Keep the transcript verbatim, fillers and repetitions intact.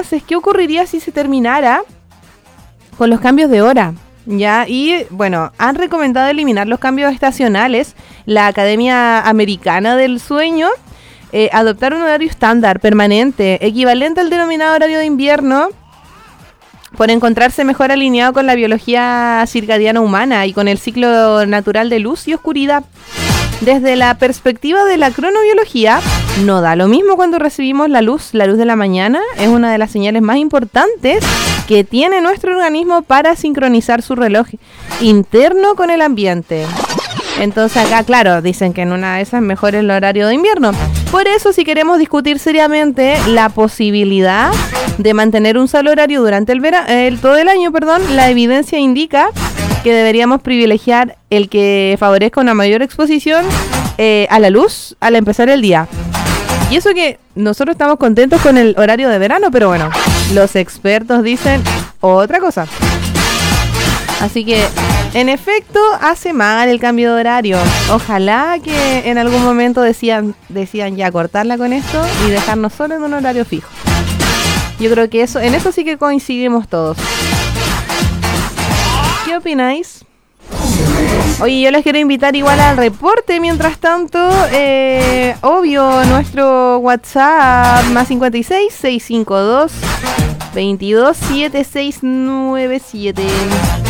entonces, ¿qué ocurriría si se terminara con los cambios de hora? Ya, y bueno, han recomendado eliminar los cambios estacionales. La Academia Americana del Sueño, eh, adoptar un horario estándar, permanente, equivalente al denominado horario de invierno, por encontrarse mejor alineado con la biología circadiana humana y con el ciclo natural de luz y oscuridad. Desde la perspectiva de la cronobiología, no da lo mismo cuando recibimos la luz. La luz de la mañana es una de las señales más importantes que tiene nuestro organismo para sincronizar su reloj interno con el ambiente. Entonces acá, claro, dicen que en una de esas mejor el horario de invierno. Por eso, si queremos discutir seriamente la posibilidad de mantener un solo horario durante el, vera- el todo el año, perdón, la evidencia indica que deberíamos privilegiar el que favorezca una mayor exposición eh, a la luz al empezar el día. Y eso que nosotros estamos contentos con el horario de verano, pero bueno, los expertos dicen otra cosa. Así que, en efecto, hace mal el cambio de horario. Ojalá que en algún momento decían, decían ya cortarla con esto y dejarnos solo en un horario fijo. Yo creo que eso, en eso sí que coincidimos todos. ¿Qué opináis? Oye, yo les quiero invitar igual al reporte. Mientras tanto, eh, obvio, nuestro WhatsApp más cincuenta y seis, seiscientos cincuenta y dos, veintidós, setenta y seis noventa y siete.